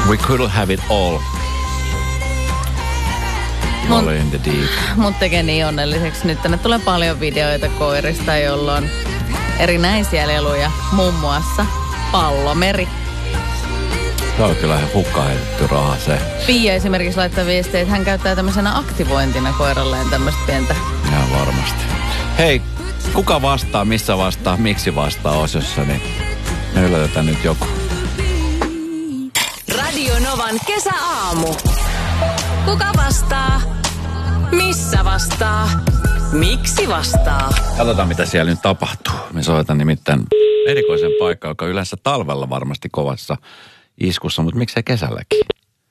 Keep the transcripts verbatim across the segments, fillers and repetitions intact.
We couldn't have it all. All in the deep. Mut tekee niin onnelliseksi. Nyt tänne tulee paljon videoita koirista, joilla on erinäisiä leluja. Muun muassa Pallomeri. Se on kyllä hukkaan heitetty raha se. Pia esimerkiksi laittaa viestiä, että hän käyttää tämmöisenä aktivointina koiralleen tämmöistä pientä. Ihan varmasti. Hei, kuka vastaa, missä vastaa, miksi vastaa osiossa, niin me löydetään nyt joku. Radio Novan kesäaamu. Kuka vastaa? Missä vastaa? Miksi vastaa? Katsotaan, mitä siellä nyt tapahtuu. Me soitan nimittäin erikoisen paikkaan, joka yleensä talvella varmasti kovassa iskussa, mutta miksei kesälläkin?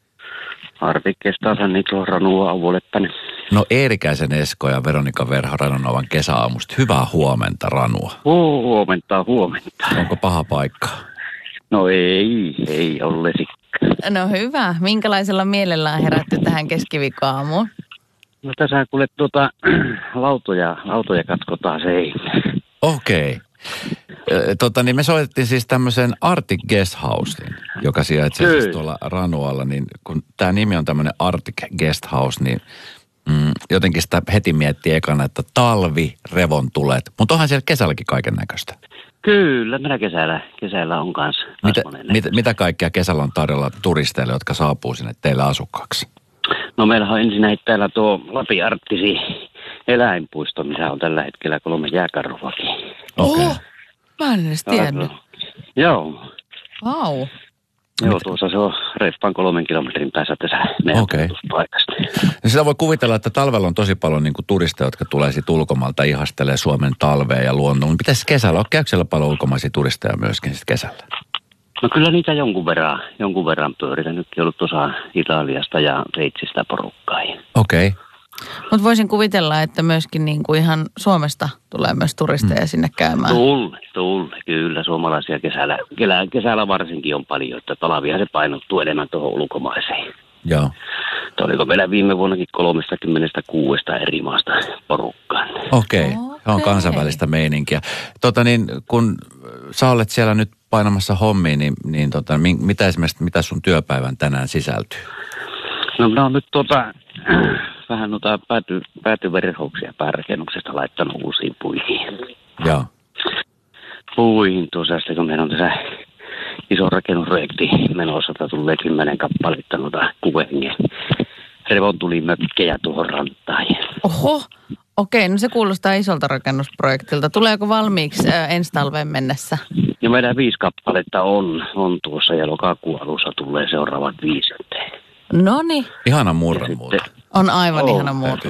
Artikkeesta Niko Ranua Avuolepäinen. No Eerikäisen Esko ja Veronika Verho Radionovan kesäaamusta. Hyvää huomenta, Ranua. Oh, huomenta, huomenta. Onko paha paikka? No ei, ei ole sikka. No hyvä. Minkälaisella mielellä on herätty tähän keskiviikkoaamuun? No tässä kuule tuota lautoja, lautoja katkotaan seinään. Okei. Okay. Tota, niin me soitettiin siis tämmöisen Arctic Guest Housein, joka sijaitsee siis tuolla Ranualla, niin kun tämä nimi on tämmöinen Arctic Guest House, niin mm, jotenkin sitä heti miettii ekana, että talvi, revontulet, mutta onhan siellä kesälläkin kaiken näköistä. Kyllä, minä kesällä, kesällä on kanssa. Mitä, mit, mitä kaikkea kesällä on tarjolla turisteille, jotka saapuu sinne teille asukkaaksi? No meillä on ensin täällä tuo Lapin Arktisi eläinpuisto, missä on tällä hetkellä kolme jääkarhuakin. Okei. Okay. Oh, mä en edes tiennyt. Joo. Vau. Wow. Joo, tuossa se on reippaan kolmen kilometrin päässä tässä meidän okay. paikasta. Ja sitä voi kuvitella, että talvella on tosi paljon niin kuin turisteja, jotka tulee sitten ulkomailta ihastelee Suomen talvea ja luontoa. Pitäisi kesällä, käykö siellä paljon ulkomaisia turisteja myöskin sitten kesällä? No kyllä niitä jonkun verran, jonkun verran pyöritä. Nytkin ollut tuossa Italiasta ja Sveitsistä porukkaa. Okei. Okay. Mutta voisin kuvitella, että myöskin niin kuin ihan Suomesta tulee myös turisteja mm. sinne käymään. Tulle, tulle. Kyllä suomalaisia kesällä, kesällä, kesällä varsinkin on paljon, että talvia se painottuu enemmän tuohon ulkomaiseen. Joo. Että oliko meillä viime vuonnakin kolmekymmentäkuusi eri maasta porukkaan. Okei, okay. okay. On kansainvälistä meininkiä. Tota niin, kun sä olet siellä nyt painamassa hommia, niin, niin tota, mitä esimerkiksi, mitä sun työpäivän tänään sisältyy? No minä olen nyt tuota, vähän noita pääty, päätyverhouksia päärakennuksesta laittanut uusiin puihin. Joo. Puihin tuossa, sitten kun meillä on tässä iso rakennusprojekti menossa, että tulee kymmenen kappaletta noita kuvengen revontulimökkejä tuohon rantaan. Oho, okei, no se kuulostaa isolta rakennusprojektilta. Tuleeko valmiiksi äh, ensi talveen mennessä? Ja meidän viisi kappaletta on, on tuossa ja lokakuun alussa tulee seuraavat viisi. Noniin. Ihana murre muuten. On aivan oh, ihana murre.